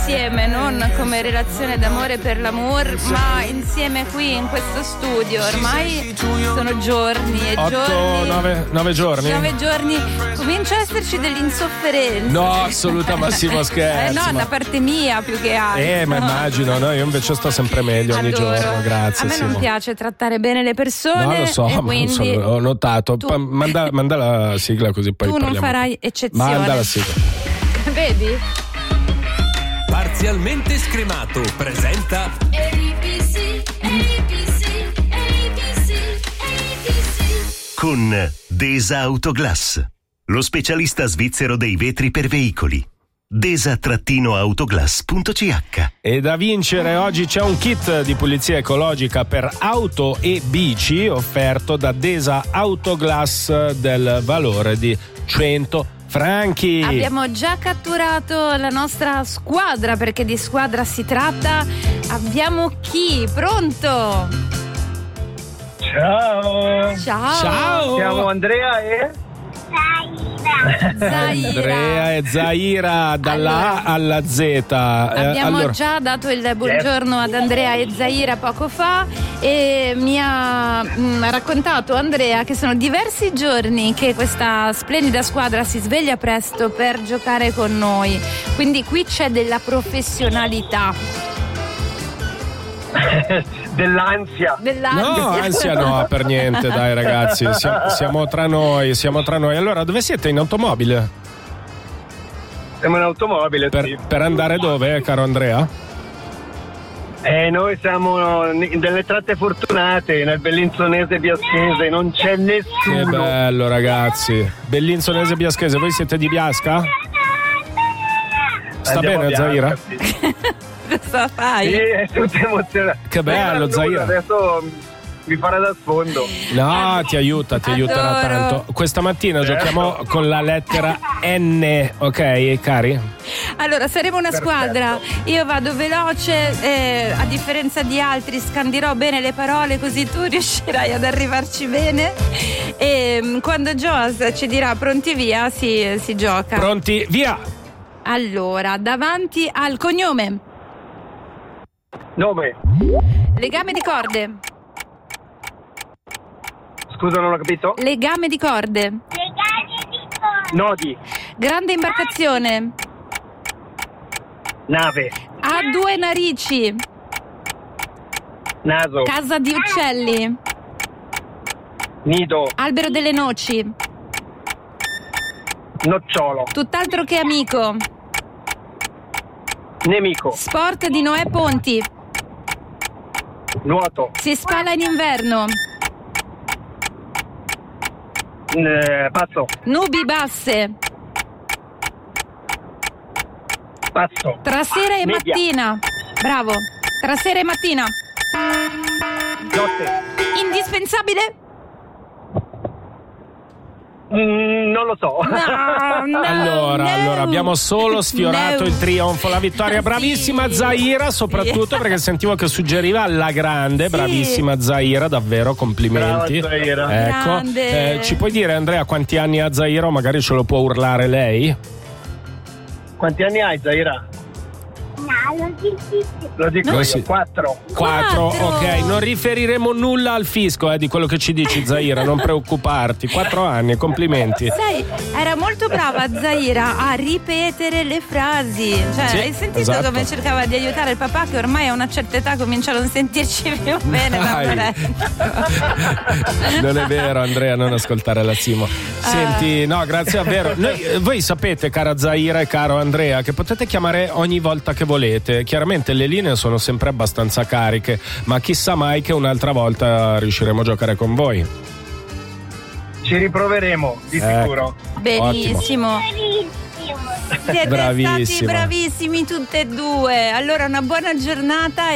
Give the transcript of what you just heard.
insieme, non come relazione d'amore per l'amore, ma insieme qui in questo studio. Ormai sono giorni e 9 giorni. 9 giorni. Comincia a esserci dell'insofferenza. No, assoluta massimo scherzo. No, da parte mia più che altro. Ma immagino, no? Io invece sto sempre meglio ogni giorno, grazie. A me non piace trattare bene le persone. No, lo so, ma quindi ho notato. Manda la sigla così poi tu parliamo. Non farai eccezione. Manda la sigla. Vedi? Parzialmente scremato presenta ABC con Desa Autoglass, lo specialista svizzero dei vetri per veicoli. Desa-autoglass.ch. E da vincere oggi c'è un kit di pulizia ecologica per auto e bici offerto da Desa Autoglass del valore di 100 franchi. Abbiamo già catturato la nostra squadra, perché di squadra si tratta. Abbiamo chi? Pronto? Ciao. Siamo Andrea e Zaira. Andrea e Zaira dalla A alla Z. Abbiamo già dato il buongiorno ad Andrea e Zaira poco fa e mi ha raccontato Andrea che sono diversi giorni che questa splendida squadra si sveglia presto per giocare con noi, quindi qui c'è della professionalità. Dell'ansia. No, ansia no, per niente, dai ragazzi, siamo tra noi. Allora, dove siete? In automobile? Siamo in automobile, sì. Per andare dove, caro Andrea? Noi siamo delle tratte fortunate, nel Bellinzonese Biaschese, non c'è nessuno. Che bello, ragazzi. Bellinzonese Biaschese, voi siete di Biasca? Sta Andiamo bene, Zaira? Sì. Cosa fai? Sì, è tutto emozionante. Che bello, Zaira. Adesso mi farà da sfondo. No, ti aiuterà tanto. Questa mattina giochiamo con la lettera N, ok, cari? Allora, saremo una squadra. Io vado veloce, a differenza di altri scandirò bene le parole, così tu riuscirai ad arrivarci bene. E quando Joas ci dirà pronti via, si gioca. Pronti via. Allora, davanti al cognome. Nome. Legame di corde. Scusa, non ho capito. Legame di corde. Nodi. Grande imbarcazione. Nave. Ha 2 narici. Naso. Casa di uccelli. Nido. Albero delle noci. Nocciolo. Tutt'altro che amico. Nemico. Sport di Noè Ponti. Nuoto. Si spala in inverno. Pazzo. Nubi basse. Pazzo. Tra sera e Media. mattina. Bravo. Tra sera e mattina. Notte. Indispensabile. Non lo so. No, Allora, abbiamo solo sfiorato il trionfo, la vittoria. Bravissima Sì. Zaira, soprattutto perché sentivo che suggeriva alla grande. Sì. Bravissima Zaira, davvero, complimenti. Brava Zaira. Ecco, Grande. ci puoi dire, Andrea, quanti anni ha Zaira, o magari ce lo può urlare lei? Quanti anni hai, Zaira? Lo dico No, io. sì. 4. 4, Quattro. ok, non riferiremo nulla al fisco di quello che ci dici, Zaira, non preoccuparti. 4 anni, complimenti. Sai, era molto brava Zaira a ripetere le frasi. Cioè, Sì, hai sentito esatto. come cercava di aiutare il papà, che ormai a una certa età comincia a non sentirci più bene. Dai. Non è vero, Andrea, non ascoltare la Simo. Senti, no, grazie davvero. Voi sapete, cara Zaira e caro Andrea, che potete chiamare ogni volta che volete. Chiaramente le linee sono sempre abbastanza cariche, ma chissà mai che un'altra volta riusciremo a giocare con voi. Ci riproveremo, di sicuro. Benissimo. Siete stati Bravissima. bravissimi tutte e due. Allora, una buona giornata.